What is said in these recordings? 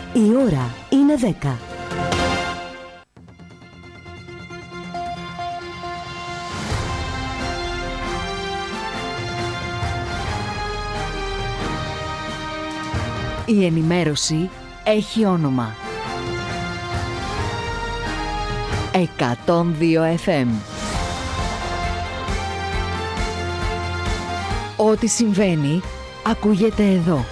Η ώρα είναι 10. Η ενημέρωση έχει όνομα. 102 FM. Ό,τι συμβαίνει, ακούγεται εδώ.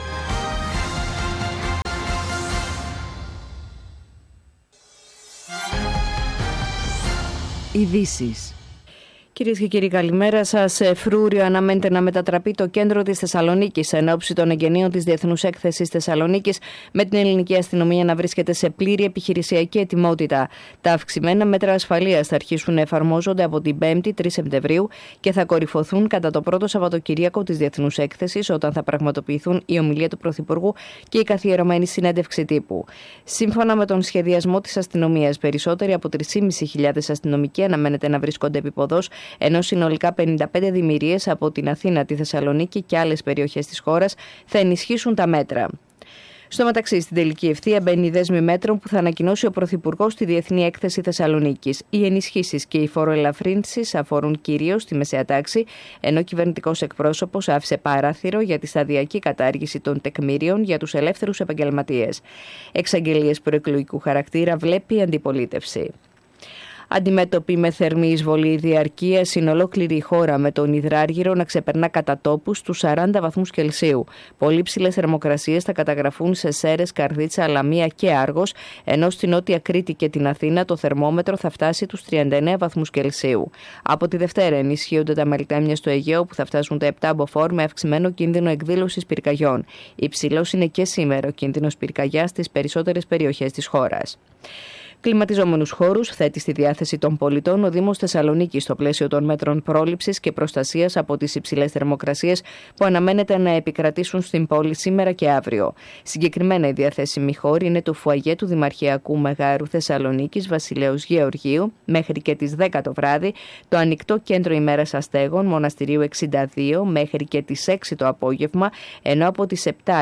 Ειδήσεις. Κυρίες και κύριοι, καλημέρα σας. Φρούριο αναμένεται να μετατραπεί το κέντρο της Θεσσαλονίκης εν ώψη των εγγενείων της Διεθνούς Έκθεσης Θεσσαλονίκης, με την ελληνική αστυνομία να βρίσκεται σε πλήρη επιχειρησιακή ετοιμότητα. Τα αυξημένα μέτρα ασφαλείας θα αρχίσουν να εφαρμόζονται από την 5η 3 Σεπτεμβρίου και θα κορυφωθούν κατά το πρώτο Σαββατοκύριακο της Διεθνούς Έκθεσης, όταν θα πραγματοποιηθούν η ομιλία του Πρωθυπουργού και η καθιερωμένη συνέντευξη τύπου. Σύμφωνα με τον σχεδιασμό της αστυνομίας, περισσότεροι από 3.500 αστυνομικοί αναμένεται να βρίσκονται επίποδος, ενώ συνολικά 55 δημιουργίες από την Αθήνα, τη Θεσσαλονίκη και άλλες περιοχές της χώρας θα ενισχύσουν τα μέτρα. Στο μεταξύ, στην τελική ευθεία μπαίνει η δέσμη μέτρων που θα ανακοινώσει ο Πρωθυπουργός στη Διεθνή Έκθεση Θεσσαλονίκης. Οι ενισχύσεις και οι φοροελαφρύνσεις αφορούν κυρίως τη μεσαία τάξη, ενώ ο κυβερνητικός εκπρόσωπος άφησε παράθυρο για τη σταδιακή κατάργηση των τεκμηρίων για τους ελεύθερους επαγγελματίες. Εξαγγελίες προεκλογικού χαρακτήρα βλέπει η αντιπολίτευση. Αντιμέτωποι με θερμή εισβολή διαρκείας, είναι ολόκληρη η χώρα, με τον υδράργυρο να ξεπερνά κατά τόπους τους 40 βαθμούς Κελσίου. Πολύ ψηλές θερμοκρασίες θα καταγραφούν σε Σέρρες, Καρδίτσα, Λαμία και Άργος, ενώ στη Νότια Κρήτη και την Αθήνα το θερμόμετρο θα φτάσει τους 39 βαθμούς Κελσίου. Από τη Δευτέρα ενισχύονται τα μελτέμια στο Αιγαίο, που θα φτάσουν τα 7 μποφόρ, με αυξημένο κίνδυνο εκδήλωσης πυρκαγιών. Υψηλός είναι και σήμερα ο κίνδυνος πυρκαγιάς στις περισσότερες περιοχές της χώρας. Κλιματιζόμενους χώρους θέτει στη διάθεση των πολιτών ο Δήμος Θεσσαλονίκης στο πλαίσιο των μέτρων πρόληψης και προστασίας από τις υψηλές θερμοκρασίες που αναμένεται να επικρατήσουν στην πόλη σήμερα και αύριο. Συγκεκριμένα, οι διαθέσιμοι χώροι είναι το φουαγέ του Δημαρχιακού Μεγάρου Θεσσαλονίκης Βασιλέως Γεωργίου μέχρι και τις 10 το βράδυ, το ανοιχτό κέντρο ημέρας αστέγων Μοναστηρίου 62 μέχρι και τις 6 το απόγευμα, ενώ από τις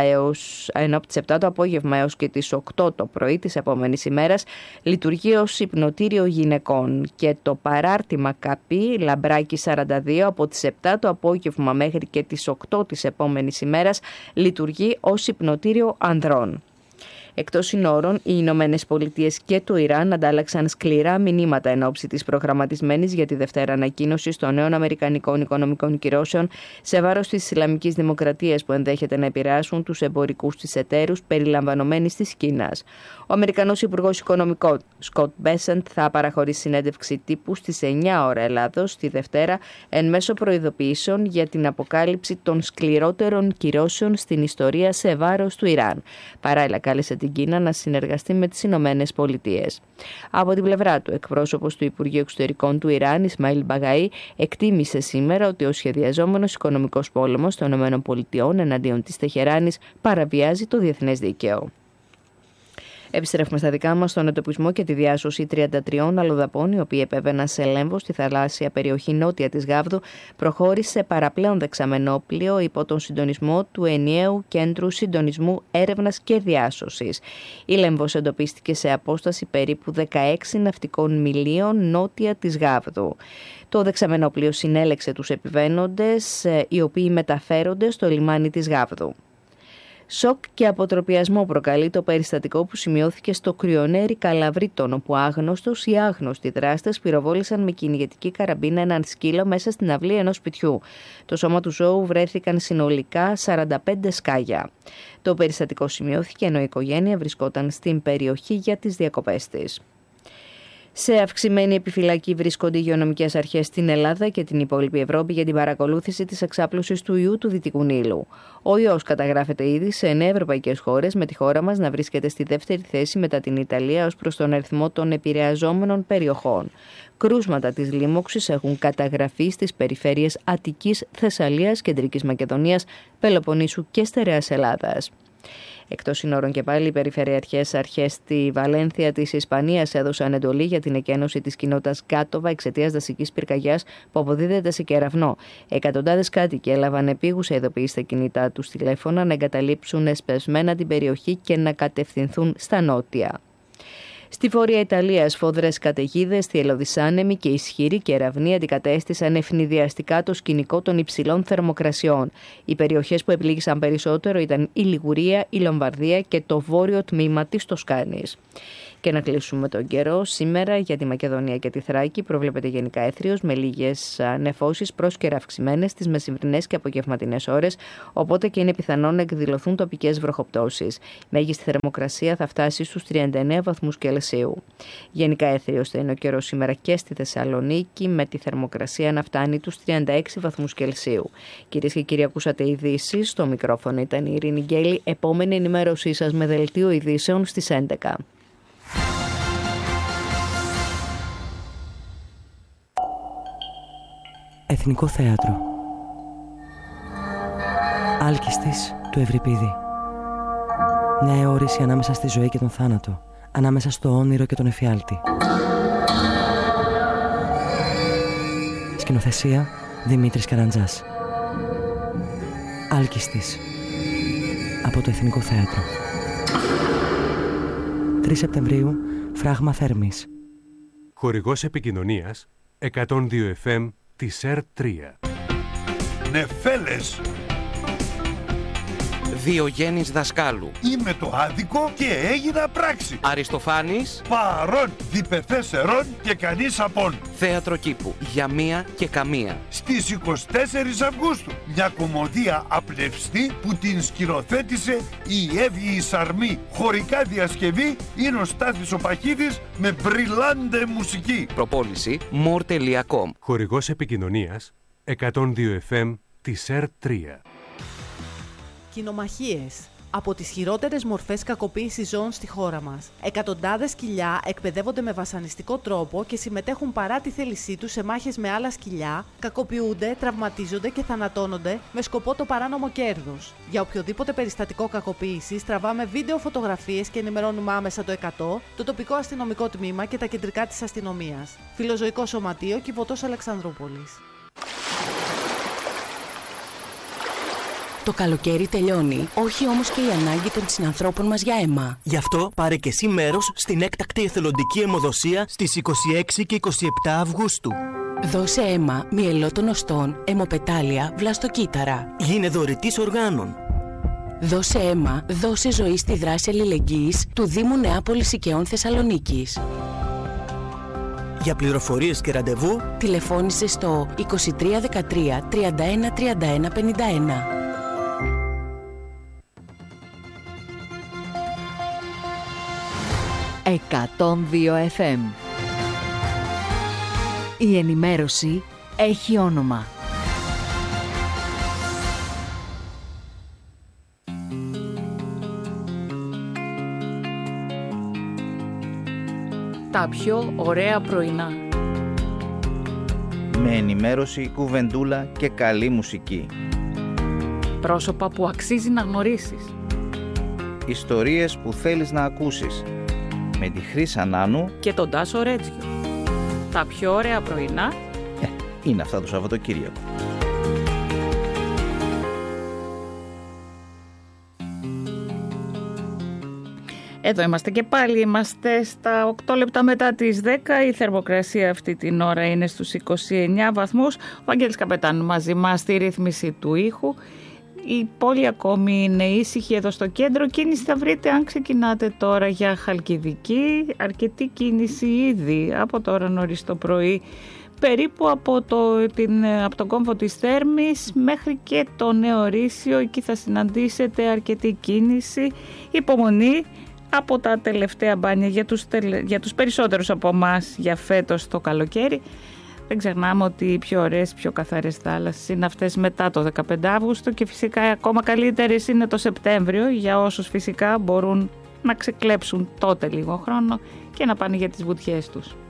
7 το απόγευμα έως και τις 8 το πρωί της επόμενης ημέρας λειτουργεί ως υπνοτήριο γυναικών, και το παράρτημα Καπή Λαμπράκη 42 από τις 7 το απόγευμα μέχρι και τις 8 της επόμενης ημέρας λειτουργεί ως υπνοτήριο ανδρών. Εκτός συνόρων, οι Ηνωμένες Πολιτείες και το Ιράν αντάλλαξαν σκληρά μηνύματα εν ώψη της προγραμματισμένης για τη Δευτέρα ανακοίνωση των νέων αμερικανικών οικονομικών κυρώσεων σε βάρος της Ισλαμικής Δημοκρατίας, που ενδέχεται να επηρεάσουν τους εμπορικούς της εταίρους, περιλαμβανομένης της Κίνας. Ο Αμερικανός Υπουργός Οικονομικών Σκοτ Μπέσεντ θα παραχωρήσει συνέντευξη τύπου στις 9 ώρα Ελλάδος τη Δευτέρα, εν μέσω προειδοποιήσεων για την αποκάλυψη των σκληρότερων κυρώσεων στην ιστορία σε βάρος του Ιράν. Παράλληλα, κάλεσε την Κίνα να συνεργαστεί με τις Ηνωμένες Πολιτείες. Από την πλευρά του, εκπρόσωπος του Υπουργείου Εξωτερικών του Ιράν, Ισμαήλ Μπαγαή, εκτίμησε σήμερα ότι ο σχεδιαζόμενος οικονομικός πόλεμος των ΗΠΑ εναντίον της Τεχεράνης παραβιάζει το διεθνές δίκαιο. Επιστρέφουμε στα δικά μας, στον εντοπισμό και τη διάσωση 33 αλλοδαπών, οι οποίοι επέβαιναν σε λέμβο στη θαλάσσια περιοχή νότια της Γάβδου, προχώρησε παραπλέον δεξαμενόπλιο υπό τον συντονισμό του Ενιαίου Κέντρου Συντονισμού Έρευνας και Διάσωσης. Η λέμβος εντοπίστηκε σε απόσταση περίπου 16 ναυτικών μιλίων νότια της Γάβδου. Το δεξαμενόπλιο συνέλεξε τους επιβαίνοντες, οι οποίοι μεταφέρονται στο λιμάνι της Γάβδου. Σοκ και αποτροπιασμό προκαλεί το περιστατικό που σημειώθηκε στο κρυονέρι Καλαβρίτων, όπου άγνωστος ή άγνωστοι δράστες πυροβόλησαν με κυνηγετική καραμπίνα έναν σκύλο μέσα στην αυλή ενός σπιτιού. Το σώμα του ζώου βρέθηκαν συνολικά 45 σκάγια. Το περιστατικό σημειώθηκε ενώ η οικογένεια βρισκόταν στην περιοχή για τις διακοπές της. Σε αυξημένη επιφυλακή βρίσκονται οι υγειονομικές αρχές στην Ελλάδα και την υπόλοιπη Ευρώπη για την παρακολούθηση της εξάπλωσης του ιού του Δυτικού Νείλου. Ο ιός καταγράφεται ήδη σε 9 ευρωπαϊκές χώρες, με τη χώρα μας να βρίσκεται στη δεύτερη θέση μετά την Ιταλία ως προς τον αριθμό των επηρεαζόμενων περιοχών. Κρούσματα της λίμωξης έχουν καταγραφεί στις περιφέρειες Αττικής, Θεσσαλίας, Κεντρικής Μακεδονίας, Πελοποννήσου και Στερεάς Ελλάδας. Εκτός συνόρων και πάλι, οι περιφερειακές αρχές στη Βαλένθια της Ισπανίας έδωσαν εντολή για την εκένωση της κοινότητας Γκάτοβα εξαιτίας δασικής πυρκαγιάς που αποδίδεται σε κεραυνό. Εκατοντάδες κάτοικοι έλαβαν επίγουσα ειδοποίηση στα κινητά τους τηλέφωνα να εγκαταλείψουν εσπεσμένα την περιοχή και να κατευθυνθούν στα νότια. Στη Βόρεια Ιταλία, σφοδρές καταιγίδες, θυελλώδης άνεμοι και ισχυροί κεραυνοί αντικατέστησαν ευνηδιαστικά το σκηνικό των υψηλών θερμοκρασιών. Οι περιοχές που επλήγησαν περισσότερο ήταν η Λιγουρία, η Λομβαρδία και το βόρειο τμήμα της Τοσκάνης. Και να κλείσουμε τον καιρό. Σήμερα για τη Μακεδονία και τη Θράκη προβλέπεται γενικά έθριος με λίγες νεφώσεις πρόσκαιρα αυξημένες στις μεσημβρινές και απογευματινές ώρες, οπότε και είναι πιθανόν να εκδηλωθούν τοπικές βροχοπτώσεις. Μέγιστη θερμοκρασία θα φτάσει στους 39 βαθμούς Κελσίου. Γενικά έθριος θα είναι ο καιρός σήμερα και στη Θεσσαλονίκη, με τη θερμοκρασία να φτάνει τους 36 βαθμούς Κελσίου. Κυρίες και κύριοι, ακούσατε ειδήσεις. Στο μικρόφωνο ήταν η Ειρήνη Γκέλη. Επόμενη ενημέρωσή σας με δελτίο ειδήσεων στις 11. Εθνικό Θέατρο. Άλκιστης του Ευρυπίδη. Μια αιώρηση ανάμεσα στη ζωή και τον θάνατο, ανάμεσα στο όνειρο και τον εφιάλτη. Σκηνοθεσία Δημήτρης Καραντζάς. Άλκιστης, από το Εθνικό Θέατρο. 3 Σεπτεμβρίου, Φράγμα Θέρμης. Χορηγός επικοινωνίας 102 FM της ΕΡΤ3. Νεφέλες. Διογέννης Δασκάλου. Είμαι το άδικο και έγινα πράξη. Αριστοφάνης. Παρών, διπεθές ερών και κανείς απόν. Θέατρο Κήπου. Για μία και καμία. Στις 24 Αυγούστου. Μια κομμωδία απλευστή που την σκηνοθέτησε η Εύη Σαρμή. Χωρικά διασκευή είναι ο Στάθης ο Παχίδης με μπριλάντε μουσική. Προπόληση more.com. Χορηγός επικοινωνίας 102 FM της ΕΡΤ3. Κοινομαχίες. Από τις χειρότερες μορφές κακοποίησης ζώων στη χώρα μας. Εκατοντάδες σκυλιά εκπαιδεύονται με βασανιστικό τρόπο και συμμετέχουν παρά τη θέλησή τους σε μάχες με άλλα σκυλιά, κακοποιούνται, τραυματίζονται και θανατώνονται με σκοπό το παράνομο κέρδος. Για οποιοδήποτε περιστατικό κακοποίησης τραβάμε βίντεο φωτογραφίες και ενημερώνουμε άμεσα το 100, το τοπικό αστυνομικό τμήμα και τα κεντρικά της αστυνομίας. Φιλοζωικό Σωματείο, Κιβωτός Αλεξανδρούπολης. Το καλοκαίρι τελειώνει, όχι όμως και η ανάγκη των συνανθρώπων μας για αίμα. Γι' αυτό πάρε και εσύ μέρος στην έκτακτη εθελοντική αιμοδοσία στις 26 και 27 Αυγούστου. Δώσε αίμα μυελότων οστών, αιμοπετάλια, βλαστοκύτταρα. Γίνε δωρητής οργάνων. Δώσε αίμα, δώσε ζωή στη δράση αλληλεγγύης του Δήμου Νεάπολης Οικαιών Θεσσαλονίκης. Για πληροφορίες και ραντεβού, τηλεφώνησε στο 2313 31 31 51. «102 FM». Η ενημέρωση έχει όνομα. Τα πιο ωραία πρωινά. Με ενημέρωση, κουβεντούλα και καλή μουσική. Πρόσωπα που αξίζει να γνωρίσεις. Ιστορίες που θέλεις να ακούσεις. Με τη Χρύσα Νάνου και τον Τάσο Ρέτζιο. Τα πιο ωραία πρωινά είναι αυτά το Σαββατοκύριακο. Εδώ είμαστε και πάλι, είμαστε στα 8 λεπτά μετά τις 10, η θερμοκρασία αυτή την ώρα είναι στους 29 βαθμούς. Ο Βαγγέλης Καπετάνου μαζί μας στη ρύθμιση του ήχου. Η πόλη ακόμη είναι ήσυχη εδώ στο κέντρο. Κίνηση θα βρείτε αν ξεκινάτε τώρα για Χαλκιδική. Αρκετή κίνηση ήδη από τώρα νωρίς το πρωί. Περίπου από τον κόμβο της Θέρμης μέχρι και το Νέο Ρήσιο. Εκεί θα συναντήσετε αρκετή κίνηση. Υπομονή από τα τελευταία μπάνια για τους περισσότερους από εμάς για φέτος το καλοκαίρι. Δεν ξεχνάμε ότι οι πιο ωραίες, πιο καθαρές θάλασσες είναι αυτές μετά το 15 Αύγουστο και φυσικά ακόμα καλύτερες είναι το Σεπτέμβριο για όσους φυσικά μπορούν να ξεκλέψουν τότε λίγο χρόνο και να πάνε για τις βουτιές τους.